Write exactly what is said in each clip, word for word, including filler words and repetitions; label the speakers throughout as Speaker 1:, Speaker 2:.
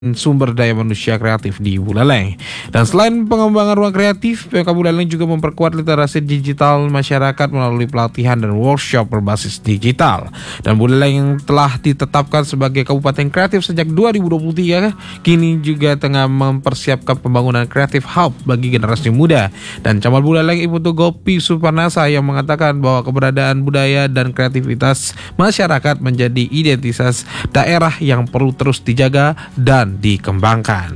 Speaker 1: sumber daya manusia kreatif di Buleleng. Dan selain pengembangan ruang kreatif, P M K Buleleng juga memperkuat literasi digital masyarakat melalui pelatihan dan workshop berbasis digital. Dan Buleleng yang telah ditetapkan sebagai kabupaten kreatif sejak dua ribu dua puluh tiga, kini juga tengah mempersiapkan pembangunan kreatif hub bagi generasi muda. Dan Camat Buleleng Ibu Gopi Suparnasa yang mengatakan bahwa keberadaan budaya dan kreativitas masyarakat menjadi identitas daerah yang perlu terus dijaga dan dikembangkan.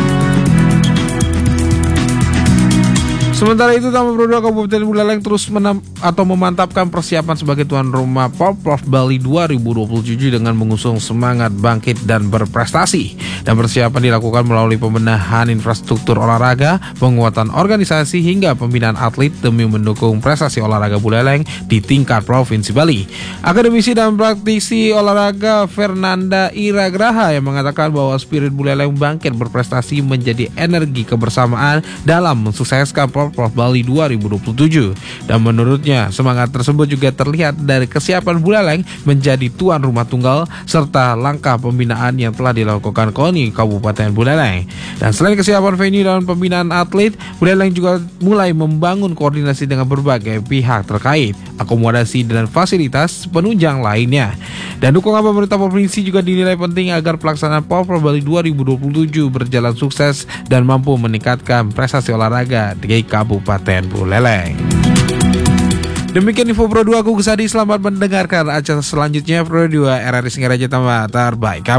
Speaker 1: Sementara itu, Taman Brodua Kabupaten Buleleng terus menam, atau memantapkan persiapan sebagai tuan rumah Porprov Bali dua ribu dua puluh tujuh dengan mengusung semangat bangkit dan berprestasi. Dan persiapan dilakukan melalui pembenahan infrastruktur olahraga, penguatan organisasi hingga pembinaan atlet demi mendukung prestasi olahraga Buleleng di tingkat Provinsi Bali. Akademisi dan praktisi olahraga Fernanda Iragraha yang mengatakan bahwa spirit Buleleng bangkit berprestasi menjadi energi kebersamaan dalam mensukseskan Prof Bali dua ribu dua puluh tujuh. Dan menurutnya semangat tersebut juga terlihat dari kesiapan Buleleng menjadi tuan rumah tunggal serta langkah pembinaan yang telah dilakukan KONI Kabupaten Buleleng. Dan selain kesiapan venue dan pembinaan atlet, Buleleng juga mulai membangun koordinasi dengan berbagai pihak terkait, akomodasi dan fasilitas penunjang lainnya. Dan dukungan pemerintah provinsi juga dinilai penting agar pelaksanaan Prof Bali dua ribu dua puluh tujuh berjalan sukses dan mampu meningkatkan prestasi olahraga di Kabupaten Buleleng. Demikian info Pro dua, aku Gusadi. Selamat mendengarkan acara selanjutnya Pro dua R R I Singaraja Tambah terbaik.